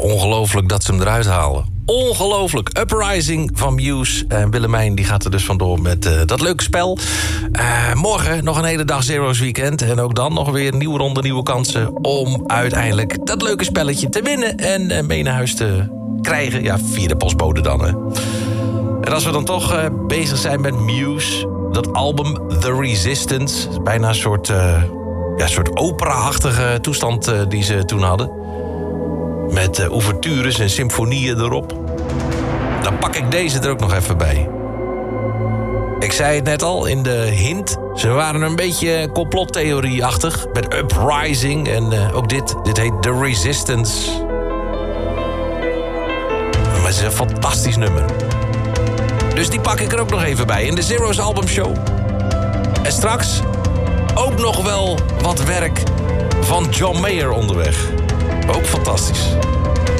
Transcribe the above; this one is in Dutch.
ongelooflijk dat ze hem eruit halen. Ongelooflijk. Uprising van Muse. En Willemijn die gaat er dus vandoor met dat leuke spel. Morgen nog een hele dag Zero's Weekend. En ook dan nog weer een nieuwe ronde, nieuwe kansen... om uiteindelijk dat leuke spelletje te winnen... en mee naar huis te krijgen. Ja, via de postbode dan, hè. En als we dan toch bezig zijn met Muse... dat album The Resistance... bijna een soort opera-achtige toestand die ze toen hadden... met ouvertures en symfonieën erop. Dan pak ik deze er ook nog even bij. Ik zei het net al in de hint. Ze waren een beetje complottheorie-achtig. Met Uprising en ook dit. Dit heet The Resistance. Maar het is een fantastisch nummer. Dus die pak ik er ook nog even bij. In de Zero's albumshow. En straks ook nog wel wat werk van John Mayer onderweg. Ook fantastisch.